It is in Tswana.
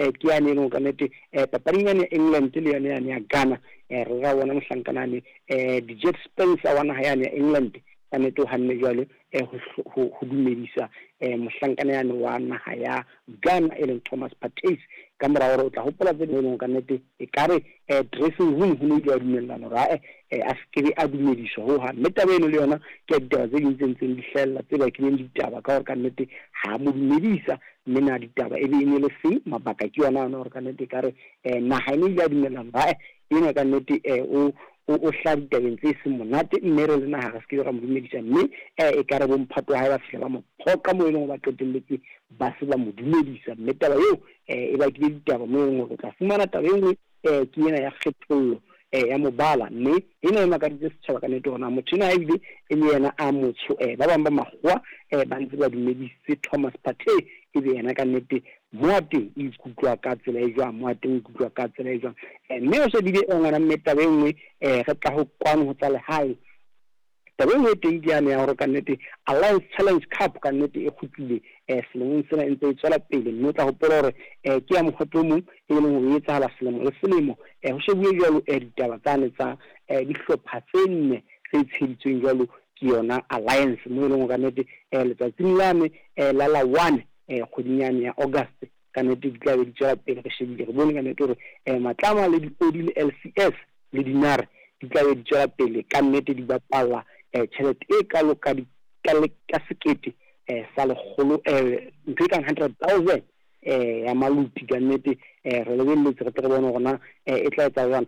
ke yane no ka nete papadi ya England le yane ya Ghana re ga bona mohlankanane di Jet Spencer wana ha ya England ka nete ha nne jwale ho dumedisa mohlankana yane wa naha ya Ghana Thomas Partey ka mora hore o tla hopola tse dingwe ka nete e kare dressing room ho ne di a dumellana ra a skebe a dumediswa ho ha metabeno le yona ke ditaba tse dintseng di hlella tse ba keneng ditaba ka hore ka nete ha mo dumedisa mena ditaba e be e le seng mabaka ke yona hore ka nete kare naha ne di a dumellana ra ena ka nete o hla ditabeng tse se monate mme re le naha ga se ke ra mo dumedisa mme e kare bo mphato ha ba fihla mo phoka mo eleng ba qetelletse ba se ba mo dumedisa mme taba eo e ba ke ditaba mo engwe go tla fumana taba engwe ke ena ya kgethollo ya mobala mme ena e makaditse setjhaba ka nete hona motho ena ebile e le yena a motsho ba bang ba makgowa ba ntse ba dumedisitse Thomas Partey e be yena ka nete moate e ikutlwa ka tsela e jwang moate e ikutlwa ka tsela e jwang mme o se di be ngwana metaba engwe re tla ho kwano ho tsa lehae taba engwe teng ke yana ya hore ka nete Alliance Challenge Cup ka nete e khutlile selemong sena ntse e tswela pele mme o tla hopola hore ke ya mokgwa mong e leng ho etsahala selemo le selemo ho shebuwe jwalo ditaba tsane tsa dihlopha tse nne tse tsheditsweng jwalo ke yona Alliance mo e leng ka nete letsatsing lane la 1 kgwedinyane ya August ka nete di tla be di tswela pele re shebile re bone ka nete hore matlama le di-Audi le LCS le dinare di tla be di tswela pele ka nnete di bapala tjhelete e kalo ka sekete sa lekgolo ntho e kang 100,000 ya maluti ka nnete re lebelletse re tle re bone gona e tla etsa jwang